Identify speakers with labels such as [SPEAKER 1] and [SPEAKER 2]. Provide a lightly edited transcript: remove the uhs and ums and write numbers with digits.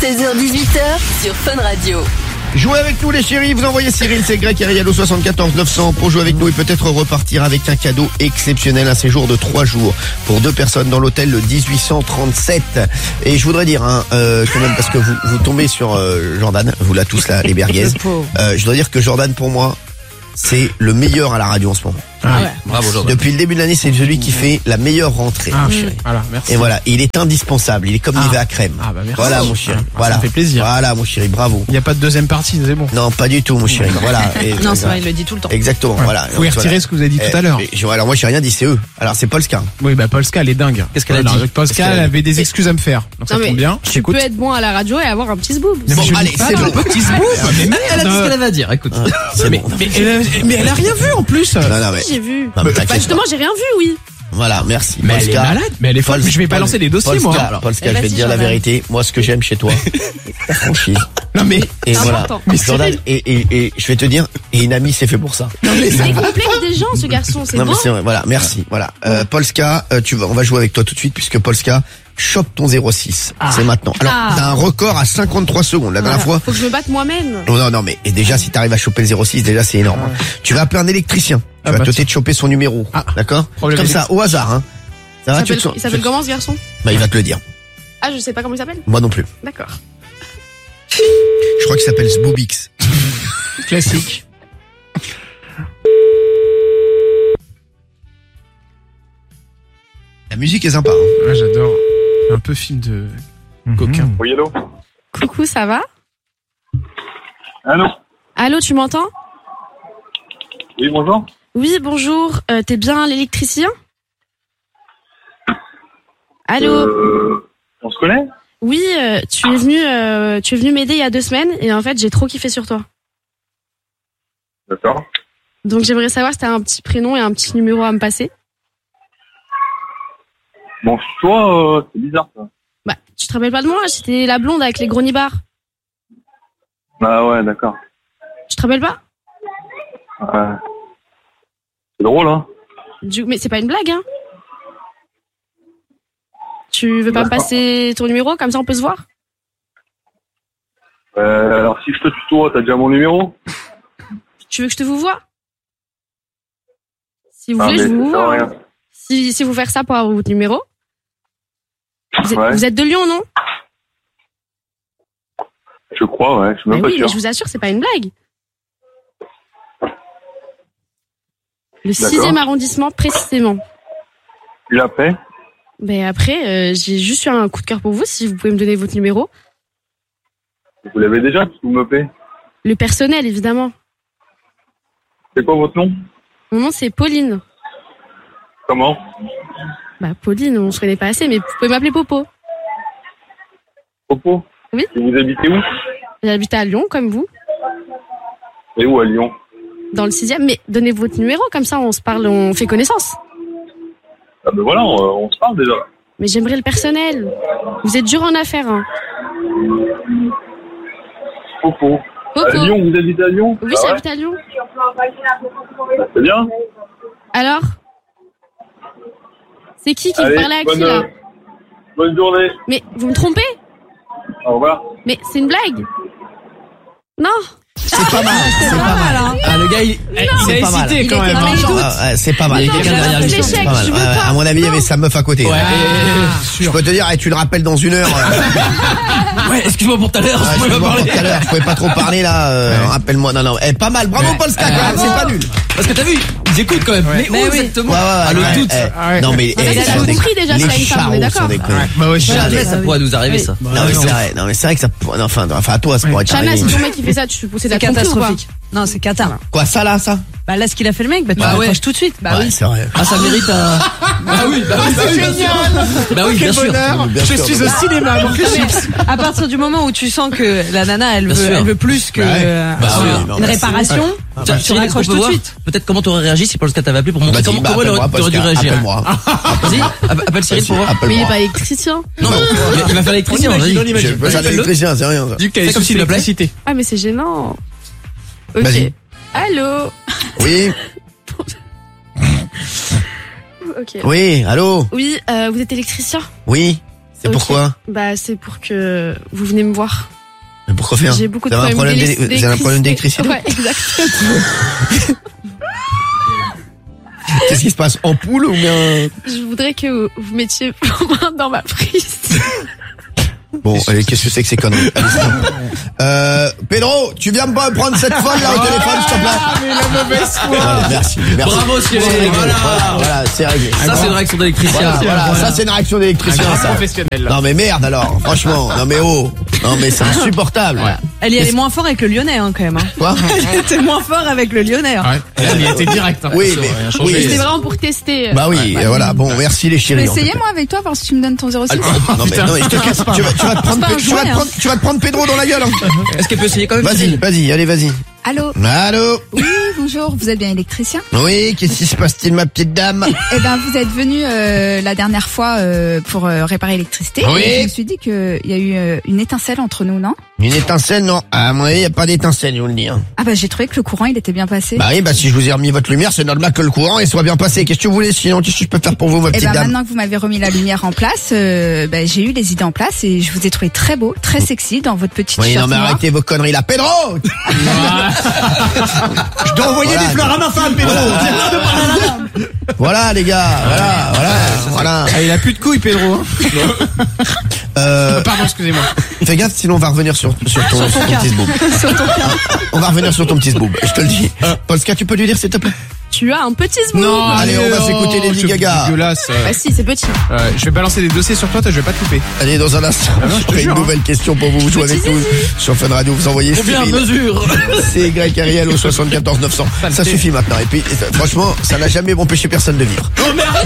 [SPEAKER 1] 16h-18h sur Fun Radio.
[SPEAKER 2] Jouez avec nous les chéris, vous envoyez Cyril, c'est Greg Ariel au 74 900 pour jouer avec nous et peut-être repartir avec un cadeau exceptionnel, un séjour de 3 jours pour 2 personnes dans l'hôtel le 1837. Et je voudrais dire quand même, parce que vous tombez sur Jordan, vous là tous là, les merguez, je dois dire que Jordan pour moi c'est le meilleur à la radio en ce moment.
[SPEAKER 3] Ah ouais. Bravo Jordan.
[SPEAKER 2] Depuis le début de l'année, c'est celui qui fait la meilleure rentrée.
[SPEAKER 3] Ah, mon chéri. Voilà, merci.
[SPEAKER 2] Et voilà, il est indispensable, il est comme Nivea crème.
[SPEAKER 3] Ah bah merci.
[SPEAKER 2] Voilà mon chéri. Voilà.
[SPEAKER 3] Ça me fait plaisir.
[SPEAKER 2] Voilà mon chéri, bravo.
[SPEAKER 3] Il n'y a pas de deuxième partie, c'est bon.
[SPEAKER 2] Non, pas du tout mon chéri. Voilà. Et,
[SPEAKER 4] Non, c'est vrai, il le dit tout le temps.
[SPEAKER 2] Exactement, voilà.
[SPEAKER 3] Vous pouvez retirer ce que vous avez dit tout à l'heure.
[SPEAKER 2] Alors moi j'ai rien dit, c'est eux. Alors c'est Polska.
[SPEAKER 3] Oui, bah Polska, elle est dingue.
[SPEAKER 5] Qu'est-ce qu'elle a dit?
[SPEAKER 3] Polska, elle avait des excuses à me faire. Donc ça tombe bien. Je
[SPEAKER 4] Tu peux
[SPEAKER 3] t'écoute.
[SPEAKER 4] être bon à la radio et avoir un petit zboob.
[SPEAKER 3] Mais
[SPEAKER 2] Bon,
[SPEAKER 3] je
[SPEAKER 2] allez,
[SPEAKER 3] dis pas
[SPEAKER 2] c'est
[SPEAKER 3] d'un
[SPEAKER 2] bon.
[SPEAKER 3] petit zboob. Mais
[SPEAKER 5] Elle a dit ce qu'elle avait à dire, écoute.
[SPEAKER 2] C'est bon.
[SPEAKER 3] mais elle a rien vu en plus.
[SPEAKER 2] Non, mais,
[SPEAKER 4] J'ai vu.
[SPEAKER 2] non, mais
[SPEAKER 4] Bah
[SPEAKER 2] t'inquiète
[SPEAKER 4] justement, j'ai rien vu, oui.
[SPEAKER 2] pas. Voilà, merci.
[SPEAKER 3] Mais elle est
[SPEAKER 2] Polska.
[SPEAKER 3] malade. Mais elle est folle. Je vais pas lancer des dossiers,
[SPEAKER 2] Polska,
[SPEAKER 3] moi.
[SPEAKER 2] alors, Polska,
[SPEAKER 4] Eh
[SPEAKER 2] je vais
[SPEAKER 4] vas-y,
[SPEAKER 2] te dire la
[SPEAKER 4] Jordan.
[SPEAKER 2] vérité. Moi, ce que j'aime chez toi, ta franchise.
[SPEAKER 3] Non mais.
[SPEAKER 2] Et
[SPEAKER 4] C'est
[SPEAKER 2] voilà.
[SPEAKER 4] important.
[SPEAKER 3] Mais
[SPEAKER 2] Jordan, et je vais te dire, et une amie, c'est fait pour ça.
[SPEAKER 4] C'est les complexes des gens, ce garçon, c'est
[SPEAKER 2] Non, mais
[SPEAKER 4] beau.
[SPEAKER 2] c'est vrai. Voilà, merci. Voilà. Polska, on va jouer avec toi tout de suite puisque Polska, chope ton 06. C'est maintenant. Alors, t'as un record à 53 secondes. La dernière fois.
[SPEAKER 4] Faut que je me batte moi-même.
[SPEAKER 2] Oh, non, mais, et déjà, si t'arrives à choper le 06, déjà, c'est énorme. hein. Tu vas appeler un électricien. Tu vas tenter de choper son numéro. D'accord?
[SPEAKER 3] Problème
[SPEAKER 2] Comme ça, au hasard, hein. Ça va,
[SPEAKER 4] Il s'appelle comment ce garçon?
[SPEAKER 2] Bah, il va te le dire.
[SPEAKER 4] Ah, je sais pas comment il s'appelle.
[SPEAKER 2] Moi non plus.
[SPEAKER 4] D'accord.
[SPEAKER 2] Je crois qu'il s'appelle Sboobix.
[SPEAKER 3] Classique.
[SPEAKER 2] La musique est sympa. Hein.
[SPEAKER 3] Ouais, j'adore. Un peu film de coquin.
[SPEAKER 6] Oui, allô?
[SPEAKER 4] Coucou, ça va?
[SPEAKER 6] Allô?
[SPEAKER 4] Allô, tu m'entends?
[SPEAKER 6] Oui, bonjour.
[SPEAKER 4] Oui, bonjour. T'es bien l'électricien? Allô?
[SPEAKER 6] On se connaît?
[SPEAKER 4] Oui, tu es venu m'aider il y a 2 semaines et en fait j'ai trop kiffé sur toi.
[SPEAKER 6] D'accord.
[SPEAKER 4] Donc j'aimerais savoir si t'as un petit prénom et un petit numéro à me passer.
[SPEAKER 6] Bon, toi, c'est bizarre, ça.
[SPEAKER 4] Bah, tu te rappelles pas de moi? J'étais la blonde avec les gros nibards.
[SPEAKER 6] Ah ouais, d'accord.
[SPEAKER 4] Tu te rappelles pas?
[SPEAKER 6] Ouais. C'est drôle, hein?
[SPEAKER 4] Mais c'est pas une blague, hein? Tu veux pas me passer ton numéro, comme ça on peut se voir?
[SPEAKER 6] Alors, si je te tutoie, t'as déjà mon numéro?
[SPEAKER 4] Tu veux que je te vous vois? Si vous
[SPEAKER 6] Ah,
[SPEAKER 4] voulez,
[SPEAKER 6] mais
[SPEAKER 4] je vous
[SPEAKER 6] ça sert à
[SPEAKER 4] vois.
[SPEAKER 6] rien.
[SPEAKER 4] Si vous faire ça pour avoir votre numéro.
[SPEAKER 6] Ouais.
[SPEAKER 4] Vous êtes de Lyon, non?
[SPEAKER 6] Je crois, ouais. Je suis même
[SPEAKER 4] Mais
[SPEAKER 6] pas
[SPEAKER 4] oui, mais
[SPEAKER 6] sûr.
[SPEAKER 4] je vous assure, c'est pas une blague. Le
[SPEAKER 6] D'accord.
[SPEAKER 4] 6e arrondissement, précisément.
[SPEAKER 6] Tu l'as fait?
[SPEAKER 4] Mais après, j'ai juste eu un coup de cœur pour vous, si vous pouvez me donner votre numéro.
[SPEAKER 6] Vous l'avez déjà, parce que vous me paie.
[SPEAKER 4] Le personnel, évidemment.
[SPEAKER 6] C'est quoi votre nom?
[SPEAKER 4] Mon nom, c'est Pauline.
[SPEAKER 6] Comment?
[SPEAKER 4] Bah, Pauline, on se connaît pas assez, mais vous pouvez m'appeler Popo.
[SPEAKER 6] Popo?
[SPEAKER 4] Oui.
[SPEAKER 6] Et vous habitez où?
[SPEAKER 4] J'habite à Lyon, comme vous,
[SPEAKER 6] Et où, à Lyon?
[SPEAKER 4] dans le 6e. Mais donnez votre numéro, comme ça on se parle, on fait connaissance.
[SPEAKER 6] Ah ben voilà, on se parle déjà.
[SPEAKER 4] Mais j'aimerais le personnel. Vous êtes dur en affaires, hein.
[SPEAKER 6] Popo.
[SPEAKER 4] Popo.
[SPEAKER 6] À Lyon, vous habitez à Lyon?
[SPEAKER 4] Oui,
[SPEAKER 6] Ah ouais?
[SPEAKER 4] j'habite à Lyon.
[SPEAKER 6] C'est bien?
[SPEAKER 4] Alors? C'est qui me
[SPEAKER 6] Allez,
[SPEAKER 4] parlait à qui, là?
[SPEAKER 6] bonne journée.
[SPEAKER 4] Mais vous me trompez?
[SPEAKER 6] Au revoir.
[SPEAKER 4] Mais c'est une blague? Non?
[SPEAKER 2] C'est pas mal. C'est pas mal.
[SPEAKER 5] Ah, le gars, il
[SPEAKER 2] C'est
[SPEAKER 5] a
[SPEAKER 2] pas mal.
[SPEAKER 5] hésité quand même.
[SPEAKER 4] dans les doutes.
[SPEAKER 2] C'est pas mal.
[SPEAKER 5] Il y a quelqu'un
[SPEAKER 4] Non,
[SPEAKER 5] derrière
[SPEAKER 4] c'est
[SPEAKER 5] lui.
[SPEAKER 4] l'échec,
[SPEAKER 2] C'est pas mal.
[SPEAKER 4] je veux pas.
[SPEAKER 2] À mon avis, il y avait sa meuf à côté.
[SPEAKER 5] Ouais.
[SPEAKER 2] Je peux te dire, tu le rappelles dans 1 heure.
[SPEAKER 5] Ouais, excuse-moi pour tout à l'heure.
[SPEAKER 2] Ouais,
[SPEAKER 5] Je pouvais pas
[SPEAKER 2] excuse-moi pour
[SPEAKER 5] parler.
[SPEAKER 2] tout à l'heure, je pouvais pas trop parler là. Rappelle-moi. Non, non. Pas mal. Bravo Polska, quand même. C'est pas nul.
[SPEAKER 5] Parce que t'as vu, ils écoutent quand même. Mais où
[SPEAKER 4] oui.
[SPEAKER 5] exactement?
[SPEAKER 2] Ouais,
[SPEAKER 5] Ah, le doute.
[SPEAKER 2] Non mais
[SPEAKER 4] Ah, ça,
[SPEAKER 2] sans
[SPEAKER 4] j'ai compris
[SPEAKER 2] déconner.
[SPEAKER 4] déjà, c'est
[SPEAKER 2] Les
[SPEAKER 4] une femme, on
[SPEAKER 2] charros
[SPEAKER 4] est d'accord.
[SPEAKER 2] sont des conneries.
[SPEAKER 3] Bah ouais,
[SPEAKER 5] Jamais ça pourrait nous arriver,
[SPEAKER 4] Oui.
[SPEAKER 5] ça.
[SPEAKER 2] Non mais c'est vrai. Non mais c'est vrai que ça. Enfin à toi, ça pourrait être
[SPEAKER 4] Chana,
[SPEAKER 2] arrivé.
[SPEAKER 4] c'est ton mec qui fait ça, tu c'est de la
[SPEAKER 7] C'est
[SPEAKER 4] tromperie ou pas?
[SPEAKER 7] catastrophique. Non, c'est cata.
[SPEAKER 2] Quoi ça là, ça?
[SPEAKER 7] Bah là, ce qu'il a fait le mec, bah tu
[SPEAKER 5] Bah ouais.
[SPEAKER 7] raccroches tout de suite. Bah
[SPEAKER 2] Ouais,
[SPEAKER 7] oui.
[SPEAKER 2] c'est vrai.
[SPEAKER 5] Ah, ça mérite un. Bah oui, Bah oui, bien sûr.
[SPEAKER 2] Bien
[SPEAKER 3] Je
[SPEAKER 2] sûr.
[SPEAKER 3] suis au cinéma, donc les chips.
[SPEAKER 7] À partir du moment où tu sens que la nana,
[SPEAKER 5] Bien sûr.
[SPEAKER 7] elle veut plus que
[SPEAKER 5] Bah oui.
[SPEAKER 7] une réparation,
[SPEAKER 5] Tiens,
[SPEAKER 7] tu
[SPEAKER 5] Cyril, est-ce qu'on
[SPEAKER 7] raccroches
[SPEAKER 5] peut
[SPEAKER 7] tout de
[SPEAKER 5] voir
[SPEAKER 7] suite.
[SPEAKER 5] peut-être comment t'aurais réagi si Polska t'avait appelé pour montrer
[SPEAKER 2] Vas-y,
[SPEAKER 5] comment
[SPEAKER 2] bah,
[SPEAKER 5] elle
[SPEAKER 2] appelle-moi,
[SPEAKER 5] aurait dû
[SPEAKER 2] Polska,
[SPEAKER 5] réagir.
[SPEAKER 2] appelle-moi.
[SPEAKER 5] Vas-y, appelle Cyril pour voir.
[SPEAKER 4] Mais il est
[SPEAKER 2] Appelle-moi.
[SPEAKER 4] pas électricien.
[SPEAKER 5] Non, non, il va faire l'électricien,
[SPEAKER 3] On
[SPEAKER 5] vas-y.
[SPEAKER 3] imagine.
[SPEAKER 2] Je peux faire l'électricien, c'est rien. ça.
[SPEAKER 3] Dis qu'elle
[SPEAKER 5] Fais
[SPEAKER 3] est
[SPEAKER 5] comme
[SPEAKER 3] sous
[SPEAKER 5] s'il l'appelait.
[SPEAKER 3] l'électricité.
[SPEAKER 4] Ah, mais c'est gênant. Ok.
[SPEAKER 2] Vas-y.
[SPEAKER 4] Allô?
[SPEAKER 2] Oui,
[SPEAKER 4] Ok.
[SPEAKER 2] oui, allô,
[SPEAKER 4] Oui, vous êtes électricien?
[SPEAKER 2] oui. C'est
[SPEAKER 4] Ok.
[SPEAKER 2] pourquoi?
[SPEAKER 4] Bah, c'est pour que vous venez me voir.
[SPEAKER 2] Mais pourquoi faire?
[SPEAKER 4] J'ai beaucoup de
[SPEAKER 2] Vous avez un
[SPEAKER 4] problèmes
[SPEAKER 2] problème vous avez un problème d'électricité?
[SPEAKER 4] Ouais, exactement.
[SPEAKER 2] Qu'est-ce qui se passe? Ampoule ou bien?
[SPEAKER 4] Je voudrais que vous mettiez vos mains dans ma prise.
[SPEAKER 2] Bon, allez, qu'est-ce que c'est que ces conneries? Allez, stop. Pedro, tu viens me prendre cette folle là au téléphone, s'il te plaît?
[SPEAKER 3] Ah, mais la mauvaise foi.
[SPEAKER 2] Voilà, merci.
[SPEAKER 5] Bravo, Cyril.
[SPEAKER 2] C'est réglé.
[SPEAKER 5] Voilà.
[SPEAKER 2] Voilà, c'est réglé.
[SPEAKER 5] Ça, c'est une réaction d'électricien.
[SPEAKER 2] Voilà, ça c'est une réaction d'électricien,
[SPEAKER 3] Un
[SPEAKER 2] ça.
[SPEAKER 3] professionnel, là.
[SPEAKER 2] Non mais merde alors, franchement, non mais oh, non mais c'est insupportable.
[SPEAKER 7] Elle y allait moins fort avec le Lyonnais, hein, quand même. Hein.
[SPEAKER 2] Quoi?
[SPEAKER 7] Elle était moins fort avec le Lyonnais. Hein.
[SPEAKER 3] Ouais. Là, il était direct. Hein.
[SPEAKER 2] Oui, mais oui.
[SPEAKER 4] C'était vraiment pour tester.
[SPEAKER 2] Bah oui, voilà. Bon, merci les
[SPEAKER 1] Je
[SPEAKER 2] chéris.
[SPEAKER 1] vais
[SPEAKER 2] en tout
[SPEAKER 1] essayer
[SPEAKER 2] cas.
[SPEAKER 1] moi avec toi, voir si tu me donnes ton 06.
[SPEAKER 2] Non mais je te casse pas. Tu vas te prendre,
[SPEAKER 1] pas un jouet,
[SPEAKER 2] tu vas te prendre Pedro dans la gueule. Hein.
[SPEAKER 5] Est-ce qu'elle peut essayer quand même,
[SPEAKER 2] Vas-y,
[SPEAKER 5] Cyril?
[SPEAKER 2] vas-y, allez, vas-y.
[SPEAKER 1] Allô?
[SPEAKER 2] Allô?
[SPEAKER 1] Oui, bonjour, vous êtes bien électricien?
[SPEAKER 2] Oui, qu'est-ce qui se passe-t-il, ma petite dame?
[SPEAKER 1] Eh ben, vous êtes venu la dernière fois pour réparer l'électricité.
[SPEAKER 2] Oui.
[SPEAKER 1] Et je me suis dit qu'il y a eu une étincelle entre nous, non?
[SPEAKER 2] Une étincelle, non. À mon avis, il n'y a pas d'étincelle, je vous le dis. Hein.
[SPEAKER 1] Ah bah j'ai trouvé que le courant il était bien passé.
[SPEAKER 2] Bah oui, bah si je vous ai remis votre lumière, c'est normal que le courant il soit bien passé. Qu'est-ce que vous voulez sinon? Qu'est-ce que je peux faire pour vous, ma
[SPEAKER 1] Et
[SPEAKER 2] petite
[SPEAKER 1] ben
[SPEAKER 2] dame?
[SPEAKER 1] maintenant que vous m'avez remis la lumière en place, j'ai eu les idées en place et je vous ai trouvé très beau, très sexy dans votre petite
[SPEAKER 2] Oui,
[SPEAKER 1] t-shirt
[SPEAKER 2] non mais
[SPEAKER 1] noir.
[SPEAKER 2] arrêtez vos conneries là. Pedro! Je dois envoyer des fleurs à ma femme, Pedro! Voilà les gars, voilà.
[SPEAKER 3] Ah, il a plus de couilles, Pedro. Hein. Pardon, excusez-moi.
[SPEAKER 2] Fais gaffe, sinon on va revenir sur ton petit boob. On va revenir sur ton petit boob, je te le dis. Polska, tu peux lui dire s'il te plaît?
[SPEAKER 4] Tu as un petit smoke.
[SPEAKER 3] Non,
[SPEAKER 2] Allez, on va s'écouter Lady
[SPEAKER 3] c'est
[SPEAKER 2] Gaga.
[SPEAKER 3] dégueulasse.
[SPEAKER 4] Bah si, c'est petit.
[SPEAKER 3] Je vais balancer des dossiers sur toi, je vais pas te louper.
[SPEAKER 2] Allez, dans un instant,
[SPEAKER 3] je te
[SPEAKER 2] j'aurai une
[SPEAKER 3] jure,
[SPEAKER 2] nouvelle question pour vous. Vous jouez avec nous sur Fun Radio, vous envoyez
[SPEAKER 5] Combien
[SPEAKER 2] Cyril.
[SPEAKER 5] mesure?
[SPEAKER 2] C'est Y Ariel au 74 900. Ça suffit maintenant. Et puis, franchement, ça n'a jamais empêché personne de vivre.
[SPEAKER 5] Oh, mais arrête!